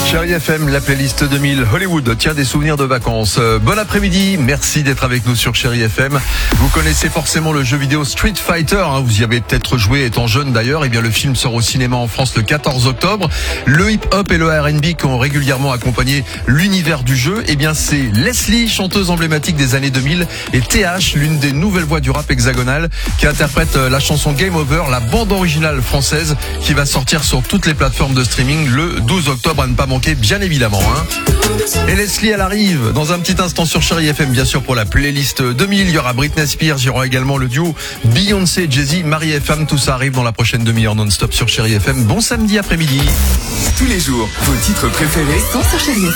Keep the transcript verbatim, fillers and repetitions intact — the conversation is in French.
Chérie F M, la playlist deux mille Hollywood, tiens, des souvenirs de vacances. Euh, bon après-midi, merci d'être avec nous sur Chérie F M. Vous connaissez forcément le jeu vidéo Street Fighter, hein, vous y avez peut-être joué étant jeune d'ailleurs. Et bien le film sort au cinéma en France le quatorze octobre. Le hip-hop et le R and B qui ont régulièrement accompagné l'univers du jeu, et bien c'est Leslie, chanteuse emblématique des années deux mille, et T H, l'une des nouvelles voix du rap hexagonal, qui interprète la chanson Game Over, la bande originale française, qui va sortir sur toutes les plateformes de streaming le douze octobre, à ne pas manquer bien évidemment. Hein. Et Leslie, elle arrive dans un petit instant sur Chérie F M, bien sûr, pour la playlist deux mille. Il y aura Britney Spears, il y aura également le duo Beyoncé, Jay-Z, Marie et Femme. Tout ça arrive dans la prochaine demi-heure non-stop sur Chérie F M. Bon samedi après-midi. Tous les jours, vos titres préférés sont sur Chérie F M.